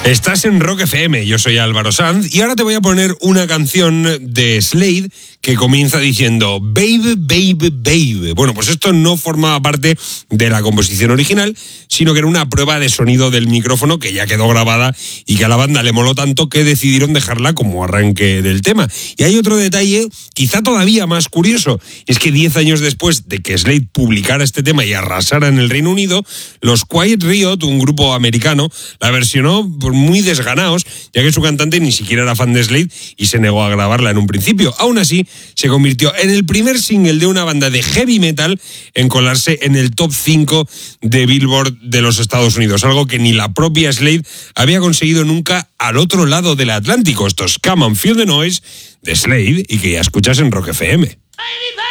Estás en Rock FM, yo soy Álvaro Sanz y ahora te voy a poner una canción de Slade que comienza diciendo Baby, baby, baby. Bueno, pues esto no formaba parte de la composición original, sino que era una prueba de sonido del micrófono que ya quedó grabada y que a la banda le moló tanto que decidieron dejarla como arranque del tema. Y hay otro detalle quizá todavía más curioso, es que 10 años después de que Slade publicara este tema y arrasara en el Reino Unido, los Quiet Riot, un grupo americano, la versionó muy desganados, ya que su cantante ni siquiera era fan de Slade y se negó a grabarla en un principio. Aún así, se convirtió en el primer single de una banda de heavy metal en colarse en el top 5 de Billboard de los Estados Unidos, algo que ni la propia Slade había conseguido nunca al otro lado del Atlántico. Esto es Come and Feel the Noise de Slade y que ya escuchas en Rock FM.